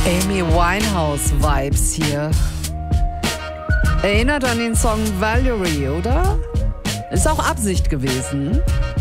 Amy Winehouse-Vibes hier. Erinnert an den Song Valerie, oder? Ist auch Absicht gewesen.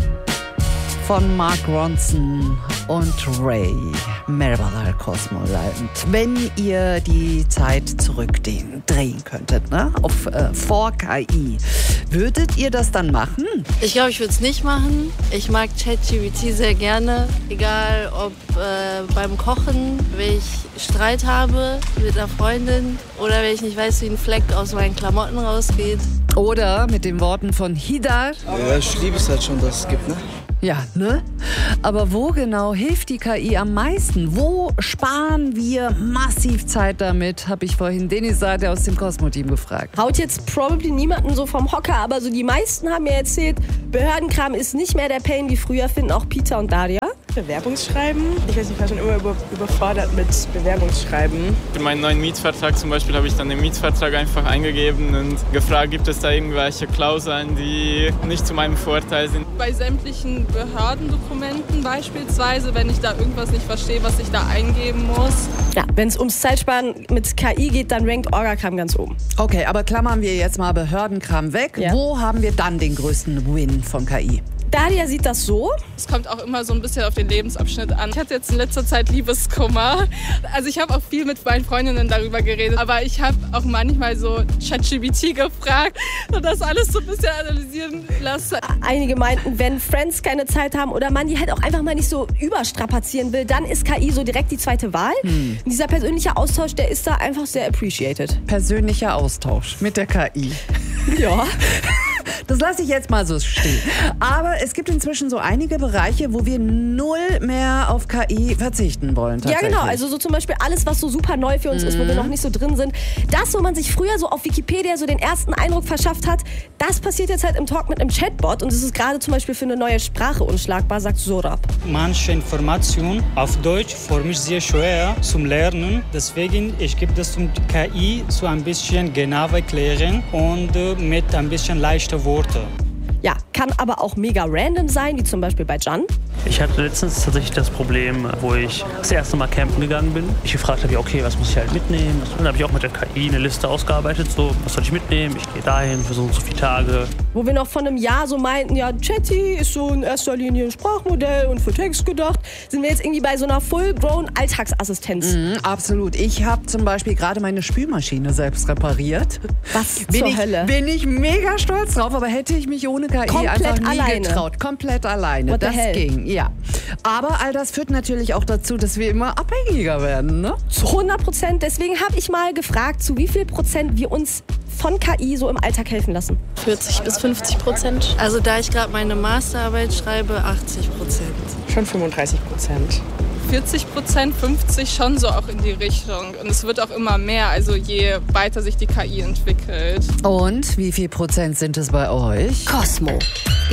Von Mark Ronson und Ray. Merhaba Cosmo. Und wenn ihr die Zeit zurückdrehen könntet, ne? Vor KI, würdet ihr das dann machen? Ich glaube, ich würde es nicht machen. Ich mag ChatGPT sehr gerne. Egal ob beim Kochen, wenn ich Streit habe mit einer Freundin oder wenn ich nicht weiß, wie ein Fleck aus meinen Klamotten rausgeht. Oder mit den Worten von Hidar. Ja, ich liebe es halt schon, dass es gibt, ne? Ja, ne? Aber wo genau hilft die KI am meisten? Wo sparen wir massiv Zeit damit? Habe ich vorhin Denis Sade aus dem Cosmo-Team gefragt. Haut jetzt probably niemanden so vom Hocker, aber so die meisten haben mir erzählt, Behördenkram ist nicht mehr der Pain wie früher, finden auch Peter und Daria. Bewerbungsschreiben. Ich weiß nicht, ich war schon immer überfordert mit Bewerbungsschreiben. Für meinen neuen Mietvertrag zum Beispiel habe ich dann den Mietvertrag einfach eingegeben und gefragt, gibt es da irgendwelche Klauseln, die nicht zu meinem Vorteil sind. Bei sämtlichen Behördendokumenten beispielsweise, wenn ich da irgendwas nicht verstehe, was ich da eingeben muss. Ja, wenn es ums Zeitsparen mit KI geht, dann rankt Orgakram ganz oben. Okay, aber klammern wir jetzt mal Behördenkram weg. Ja. Wo haben wir dann den größten Win von KI? Daria sieht das so. Es kommt auch immer so ein bisschen auf den Lebensabschnitt an. Ich hatte jetzt in letzter Zeit Liebeskummer. Also ich habe auch viel mit meinen Freundinnen darüber geredet. Aber ich habe auch manchmal so ChatGPT gefragt und das alles so ein bisschen analysieren lassen. Einige meinten, wenn Friends keine Zeit haben oder man die halt auch einfach mal nicht so überstrapazieren will, dann ist KI so direkt die zweite Wahl. Und dieser persönliche Austausch, der ist da einfach sehr appreciated. Persönlicher Austausch mit der KI. Ja. Das lasse ich jetzt mal so stehen. Aber es gibt inzwischen so einige Bereiche, wo wir null mehr auf KI verzichten wollen. Ja, genau. Also so zum Beispiel alles, was so super neu für uns ist, wo wir noch nicht so drin sind. Das, wo man sich früher so auf Wikipedia so den ersten Eindruck verschafft hat, das passiert jetzt halt im Talk mit einem Chatbot. Und es ist gerade zum Beispiel für eine neue Sprache unschlagbar, sagt Sorab. Manche Informationen auf Deutsch für mich sehr schwer zum Lernen. Deswegen ich gebe das zum KI so ein bisschen genauer erklären und mit ein bisschen leichter Worte. Ja, kann aber auch mega random sein, wie zum Beispiel bei Can. Ich hatte letztens tatsächlich das Problem, wo ich das erste Mal campen gegangen bin. Ich gefragt habe, okay, was muss ich halt mitnehmen? Und dann habe ich auch mit der KI eine Liste ausgearbeitet, so, was soll ich mitnehmen? Ich gehe dahin für so und so viele Tage. Wo wir noch vor einem Jahr so meinten, ja, Chatty ist so in erster Linie ein Sprachmodell und für Text gedacht, sind wir jetzt irgendwie bei so einer full-grown Alltagsassistenz. Absolut. Ich habe zum Beispiel gerade meine Spülmaschine selbst repariert. Was zur Hölle? Bin ich mega stolz drauf, aber hätte ich mich ohne KI Komplett einfach nie alleine. getraut. Komplett alleine. What the Das hell? ging, ja. Aber all das führt natürlich auch dazu, dass wir immer abhängiger werden, ne? Zu 100%. Deswegen habe ich mal gefragt, zu wie viel Prozent wir uns von KI so im Alltag helfen lassen. 40-50%. Also da ich gerade meine Masterarbeit schreibe, 80%. Schon 35%. 40%, 50% schon so auch in die Richtung. Und es wird auch immer mehr, also je weiter sich die KI entwickelt. Und wie viel Prozent sind es bei euch? Cosmo.